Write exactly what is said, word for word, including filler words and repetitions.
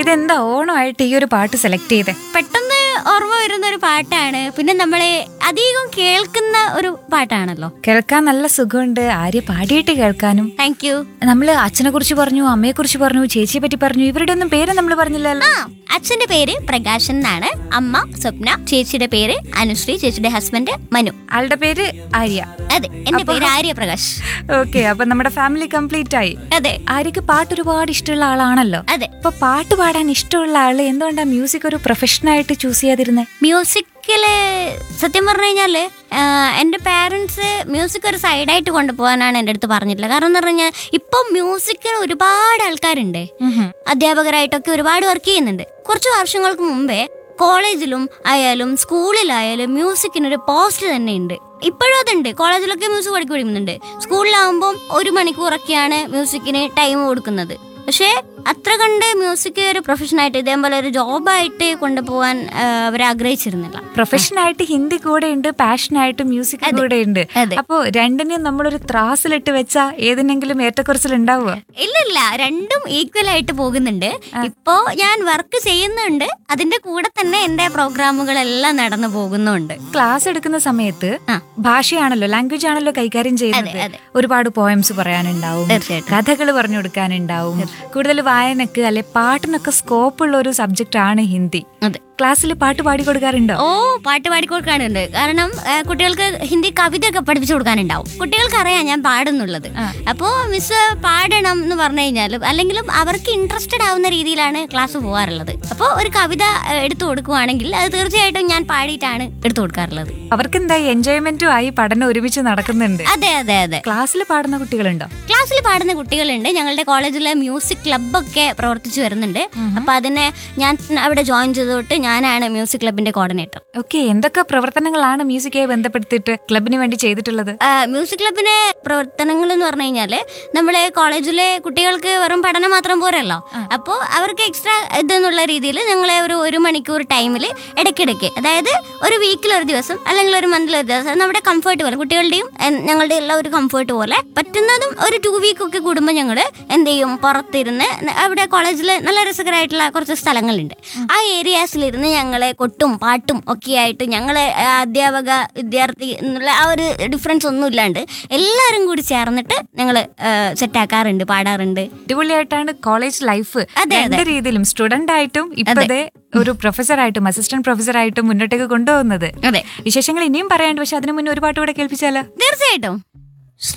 ഇതെന്താ ഓണമായിട്ട് ഈ ഒരു പാട്ട് സെലക്ട് ചെയ്തേ? പെട്ടെന്ന് ഓർമ്മ വരുന്ന ഒരു പാട്ടാണ്. പിന്നെ നമ്മളെ അധികം കേൾക്കുന്ന ഒരു പാട്ടാണല്ലോ. കേൾക്കാൻ നല്ല സുഖമുണ്ട്. ആര്യ പാടിയിട്ട് കേൾക്കാനും. Thank you. നമ്മള് അച്ഛനെ കുറിച്ച് പറഞ്ഞു, അമ്മയെ കുറിച്ച് പറഞ്ഞു, ചേച്ചിയെ പറ്റി പറഞ്ഞു. ഇവരുടെ ഒന്നും പേര് നമ്മൾ പറഞ്ഞില്ലല്ലോ. ആ, അച്ഛന്റെ പേര് പ്രകാശൻ എന്നാണ്, അമ്മ സ്വപ്ന, ചേച്ചിയുടെ പേര് അനുശ്രീ, ചേച്ചിയുടെ ഹസ്ബൻഡ് മനു, ആളുടെ പേര് ആര്യ. അതെ, എന്റെ പേര് ആര്യ പ്രകാശ്. ഓക്കെ, അപ്പൊ നമ്മുടെ ഫാമിലി കംപ്ലീറ്റ് ആയി. അതെ, ആര്യക്ക് പാട്ട് ഒരുപാട് ഇഷ്ടമുള്ള ആളാണല്ലോ. അതെ. അപ്പൊ പാട്ട് പാടാൻ ഇഷ്ടമുള്ള ആള് എന്തുകൊണ്ടാ മ്യൂസിക് ഒരു പ്രൊഫഷനായിട്ട് ചൂസ് ചെയ്യാതിരുന്നേ? മ്യൂസിക്കില് സത്യം പറഞ്ഞു കഴിഞ്ഞാല് എന്റെ പാരന്റ്സ് മ്യൂസിക് ഒരു സൈഡായിട്ട് കൊണ്ടുപോകാനാണ് എന്റെ അടുത്ത് പറഞ്ഞിട്ടുള്ളത്. കാരണം എന്ന് പറഞ്ഞാൽ ഇപ്പൊ മ്യൂസിക്കിന് ഒരുപാട് ആൾക്കാരുണ്ട്, അധ്യാപകരായിട്ടൊക്കെ ഒരുപാട് വർക്ക് ചെയ്യുന്നുണ്ട്. കുറച്ച് വർഷങ്ങൾക്ക് മുമ്പേ കോളേജിലും ആയാലും സ്കൂളിലായാലും മ്യൂസിക്കിനൊരു പോസ്റ്റ് തന്നെ ഉണ്ട്. ഇപ്പോഴും അതുണ്ട്. കോളേജിലൊക്കെ മ്യൂസിക് പഠിക്കുന്നുണ്ട്. സ്കൂളിലാവുമ്പം ഒരു മണിക്കൂറൊക്കെയാണ് മ്യൂസിക്കിന് ടൈം കൊടുക്കുന്നത്. പക്ഷേ അത്ര കണ്ട് മ്യൂസിക് ഒരു പ്രൊഫഷനായിട്ട് ഇതേപോലെ ഒരു ജോബായിട്ട് കൊണ്ടുപോകാൻ അവർ ആഗ്രഹിച്ചിരുന്നില്ല. പ്രൊഫഷനായിട്ട് ഹിന്ദി കൂടെ ഉണ്ട്, പാഷനായിട്ട് മ്യൂസിക് കൂടെ ഉണ്ട്. അപ്പൊ രണ്ടിനെയും നമ്മളൊരു ത്രാസിലിട്ട് വെച്ചാ ഏതിനെങ്കിലും ഏറ്റക്കുറച്ചിൽ ഉണ്ടാവുക? ഇല്ലില്ല, രണ്ടും ഈക്വൽ ആയിട്ട് പോകുന്നുണ്ട്. ഇപ്പോ ഞാൻ വർക്ക് ചെയ്യുന്നുണ്ട്, അതിന്റെ കൂടെ തന്നെ എന്റെ പ്രോഗ്രാമുകളെല്ലാം നടന്നു പോകുന്നുണ്ട്. ക്ലാസ് എടുക്കുന്ന സമയത്ത് ഭാഷയാണല്ലോ, ലാംഗ്വേജ് ആണല്ലോ കൈകാര്യം ചെയ്യുന്നത്. ഒരുപാട് പോയംസ് പറയാനുണ്ടാവും, കഥകൾ പറഞ്ഞു കൊടുക്കാനുണ്ടാവും. കൂടുതൽ വായനക്ക് അല്ലെ പാട്ടിനൊക്കെ സ്കോപ്പ് ഉള്ള ഒരു സബ്ജക്റ്റ് ആണ് ഹിന്ദി. ക്ലാസ്സിൽ പാട്ട് പാടി കൊടുക്കാറുണ്ടോ? ഓ, പാട്ട് പാടി കൊടുക്കാറുണ്ട്. കാരണം കുട്ടികൾക്ക് ഹിന്ദി കവിതയൊക്കെ പഠിപ്പിച്ചു കൊടുക്കാനുണ്ടാവും. കുട്ടികൾക്ക് അറിയാം ഞാൻ പാടുന്നുള്ളത്. അപ്പോ മിസ് പാടണം എന്ന് പറഞ്ഞു കഴിഞ്ഞാലും അല്ലെങ്കിലും അവർക്ക് ഇൻട്രസ്റ്റഡ് ആവുന്ന രീതിയിലാണ് ക്ലാസ് പോകാറുള്ളത്. അപ്പോൾ ഒരു കവിത എടുത്തു കൊടുക്കുവാണെങ്കിൽ അത് തീർച്ചയായിട്ടും ഞാൻ പാടിയിട്ടാണ് എടുത്തു കൊടുക്കാറുള്ളത്. അവർക്ക് എന്താ എൻജോയ്മെന്റും ആയി പഠനം ഒരുമിച്ച് നടക്കുന്നുണ്ട്. അതെ അതെ അതെ. ക്ലാസ്സിൽ പാടുന്ന കുട്ടികളുണ്ടോ? ക്ലാസ്സിൽ പാടുന്ന കുട്ടികളുണ്ട്. ഞങ്ങളുടെ കോളേജിലെ മ്യൂസിക് ക്ലബ്ബൊക്കെ പ്രവർത്തിച്ചു വരുന്നുണ്ട്. അപ്പൊ അതിനെ ഞാൻ അവിടെ ജോയിൻ ചെയ്തോട്ട് ഞാനാണ് മ്യൂസിക് ക്ലബിന്റെ കോർഡിനേറ്റർ. ഓക്കെ, എന്തൊക്കെ പ്രവർത്തനങ്ങളാണ് മ്യൂസിക്കായി ബന്ധപ്പെടുത്തിയിട്ട് ക്ലബിന് വേണ്ടി ചെയ്തിട്ടുള്ളത്? മ്യൂസിക് ക്ലബിന്റെ പ്രവർത്തനങ്ങൾ എന്ന് പറഞ്ഞു കഴിഞ്ഞാല് നമ്മളെ കോളേജിലെ കുട്ടികൾക്ക് വെറും പഠനം മാത്രം പോരല്ലോ. അപ്പോൾ അവർക്ക് എക്സ്ട്രാ ഇതെന്നുള്ള രീതിയിൽ ഞങ്ങളെ ഒരു ഒരു മണിക്കൂർ ടൈമിൽ ഇടയ്ക്കിടയ്ക്ക്, അതായത് ഒരു വീക്കിൽ ഒരു ദിവസം അല്ലെങ്കിൽ ഒരു മന്തിൽ ഒരു ദിവസം നമ്മുടെ കംഫർട്ട് പോലെ കുട്ടികളുടെയും ഞങ്ങളുടെ എല്ലാം ഒരു കംഫർട്ട് പോലെ പറ്റുന്നതും ഒരു ടു വീക്ക് ഒക്കെ കൂടുമ്പോൾ ഞങ്ങൾ എന്ത് ചെയ്യും, പുറത്തിരുന്ന് അവിടെ കോളേജിൽ നല്ല രസകരമായിട്ടുള്ള കുറച്ച് സ്ഥലങ്ങളുണ്ട്. ആ ഏരിയാസിലിരുന്ന് ഞങ്ങളെ കൊട്ടും പാട്ടും ഒക്കെ ആയിട്ട് ഞങ്ങളെ അധ്യാപക വിദ്യാർത്ഥി എന്നുള്ള ആ ഒരു ഡിഫറൻസ് ഒന്നും ഇല്ലാണ്ട് എല്ലാവരും കൂടി ചേർന്നിട്ട് ഞങ്ങൾ സെറ്റാക്കാറുണ്ട്, പാടാറുണ്ട്. അടിപൊളിയായിട്ടാണ് കോളേജ് ലൈഫ് രണ്ട് രീതിയിലും സ്റ്റുഡന്റ് ആയിട്ടും ഇപ്പഴേ ഒരു പ്രൊഫസറായിട്ടും അസിസ്റ്റന്റ് പ്രൊഫസറായിട്ടും മുന്നോട്ടേക്ക് കൊണ്ടുപോകുന്നത്. വിശേഷങ്ങൾ ഇനിയും പറയാണ്ട്, പക്ഷെ അതിനു മുന്നേ ഒരു പാട്ട് കൂടെ കേൾപ്പിച്ചാലോ? തീർച്ചയായിട്ടും.